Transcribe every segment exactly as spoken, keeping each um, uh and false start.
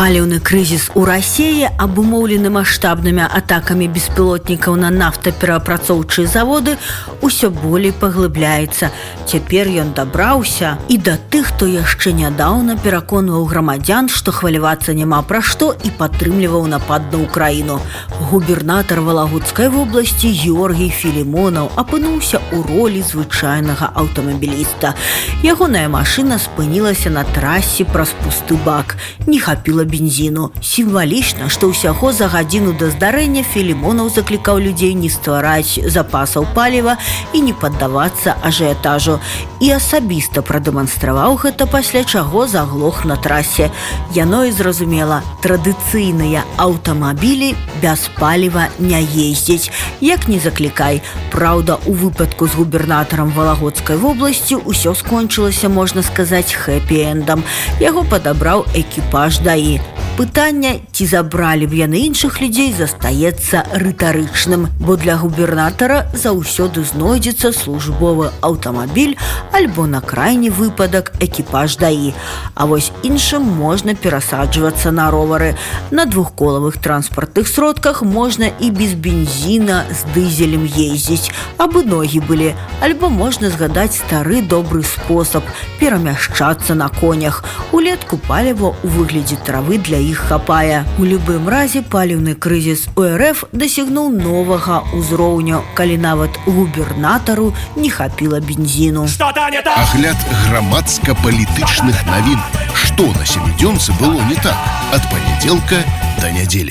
Паліўны крызіс у Расіі, абумоўлены маштабнымі атакамі беспілотнікаў на нафтаперапрацоўчыя заводы, усё болей паглыбляецца. Цяпер ён дабраўся і да тых, хто яшчэ нядаўна пераконваў грамадзян, што хвалявацца няма пра што, і падтрымліваў напад на Украіну. Губернатар Валагодскай вобласці Георгій Філімонаў апынуўся ў ролі звычайнага аўтамабіліста. Ягоная машына спынілася на трасе праз пусты бак. Не хапіла бензіну. Сімвалічна, што ўсяго за гадзіну да здарэння Філімонаў заклікаў людзей не ствараць запасаў паліва і не паддавацца ажыятажу. І асабіста прадэманстраваў гэта, пасля чаго заглох на трасе. Яно і зразумела, традыцыйныя аўтамабілі без паліва не ездзяць. Як не заклікай. Праўда, у выпадку з губернатарам Валагодскай вобласці ўсё скончылася, можна сказаць, хэпі-эндам. Яго падабраў экіпаж ДАІ. Пытанне, ці забралі б яны іншых людзей, застаецца рытарычным, бо для губернатара заўсёды знойдзецца службовы аўтамабіль альбо на крайні выпадак экіпаж ДАІ. А вось іншым можна перасаджвацца на ровары. На двухколавых транспартных сродках можна і без бензіна з дызелем ездзіць, абы ногі былі. Альбо можна згадаць стары добры спосаб перамяшчацца на конях. Улетку паліва ў выглядзе травы для іх хапае. У любым разе паліўны крызіс у РФ дасягнуў новага ўзроўню, калі нават губернатару не хапіла бензіну. Агляд грамадска-палітычных навін. Што на сямідзёнцы было не так ад панядзелка да нядзелі.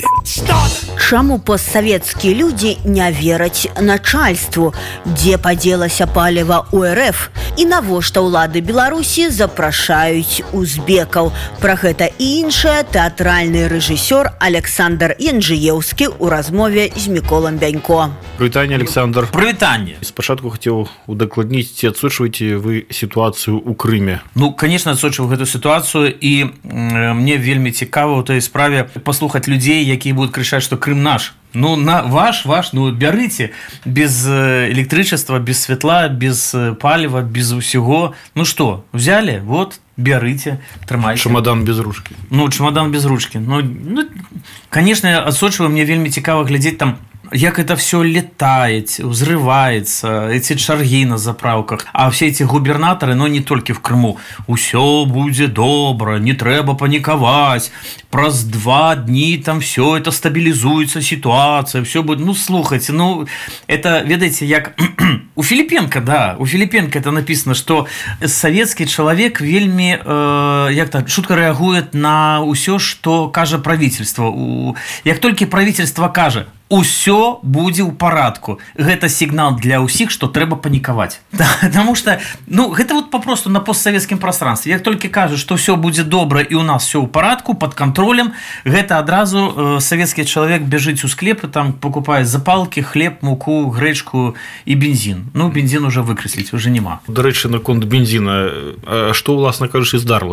Чаму постсавецкія людзі не вераць начальству? Дзе падзелася паліва ў РФ? І навошта ўлады Беларусі запрашаюць узбекаў? Пра гэта і іншае тэатральны рэжысёр Александр Янджыеўскі ў размове з Міколам Бянько. Прывітанне, Александр. Прывітанне. Спачатку хацеў удакладніць, ці адсочваеце вы сітуацыю ў Крыме? Ну, конечно, адсочваю гэту сітуацыю, і э, мне вельмі цікава ў той справе паслухаць людзей, якія будуць крычаць, што Крым наш. Ну, на ваш, ваш, ну, бярыце. Без электрычества, без святла, без паліва, без усяго. Ну што, взяли? Вот, бярыце, трымайце. Чемодан без ручки. Ну, чемодан без ручки. Ну, ну конечно, адсочваю, мне вельмі цікава глядзець там, як это все летает, взрывается, эти чарги на заправках. А все эти губернаторы, но не только в Крыму, усё будет добро, не трэба паниковать, праз два дни там все это стабилизуется, ситуация, все будет. Ну, слухайте, ну, это, ведаете, як у Филипенко, да, у Филипенко это написано, что советский человек вельми, э, як так, шутка реагует на усё, что кажа правительство. У, як только правительство кажа, усё будзе ў парадку. Гэта сігнал для ўсіх, што трэба панікаваць. Потому что, ну, гэта вот попросту на постсавецкім прастранстве. Як толькі кажуць, што ўсё будзе добра і ў нас всё ў парадку, пад кантролем, гэта адразу э, савецкі чалавек бяжыць у склеп і там покупае запалкі, хлеб, муку, грэчку і бензін. Ну, бензін уже выкрэсліць, уже няма. До рэчы, наконт бензіна, што, уласна кажучы, здарла?